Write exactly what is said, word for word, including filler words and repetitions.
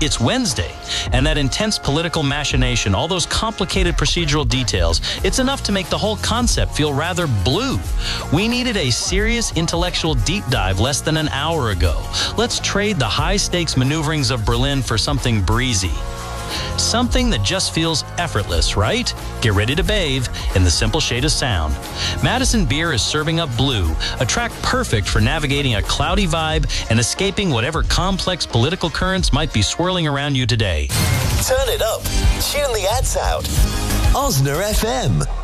It's Wednesday, and that intense political machination, all those complicated procedural details, it's enough to make the whole concept feel rather blue. We needed a serious intellectual deep dive less than an hour ago. Let's trade the high-stakes maneuverings of Berlin for something breezy. Something that just feels effortless, right? Get ready to bathe in the simple shade of sound. Madison Beer is serving up Blue, a track perfect for navigating a cloudy vibe and escaping whatever complex political currents might be swirling around you today. Turn it up. Tune the ads out. Osner F M.